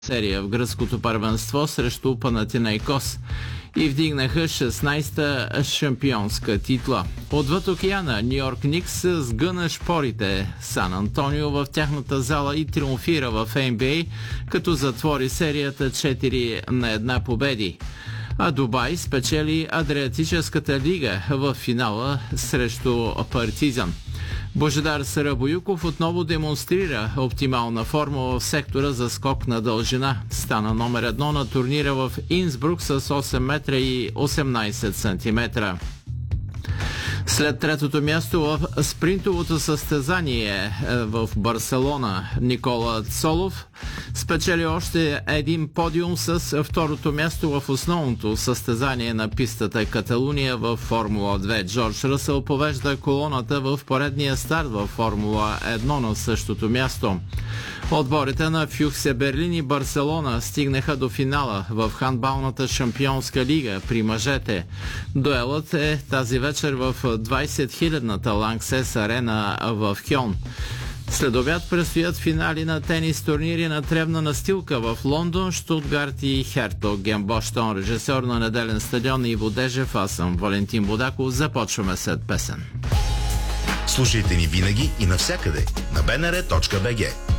серия в гръцкото първенство срещу Панатинайкос и вдигнаха 16-та шампионска титла. Отвъд океана Ню Йорк Никс сгъна шпорите Сан Антонио в тяхната зала и триумфира в NBA, като затвори серията 4-1 победи. А Дубай спечели Адриатическата лига в финала срещу Партизан. Божидар Сарабоюков отново демонстрира оптимална форма в сектора за скок на дължина. Стана номер 1 на турнира в Инсбрук с 8 метра и 18 сантиметра. След третото място в спринтовото състезание в Барселона, Никола Цолов спечели още един подиум с второто място в основното състезание на пистата Каталуния в Формула 2. Джордж Ръсъл повежда колоната в поредния старт в Формула 1 на същото място. Отборите на Фюхсе Берлин и Барселона стигнаха до финала в хандбалната шампионска лига при мъжете. Дуелът е тази вечер в 20-хилядната Ланксес арена в Кьон. След обяд предстоят финали на тенис турнири на тревна настилка в Лондон, Щутгарт и Хертогенбоштон. Режисьор на неделен стадион Иво Дежев, аз съм Валентин Будаков. Започваме след песен. Слушайте ни винаги и навсякъде на bnr.bg.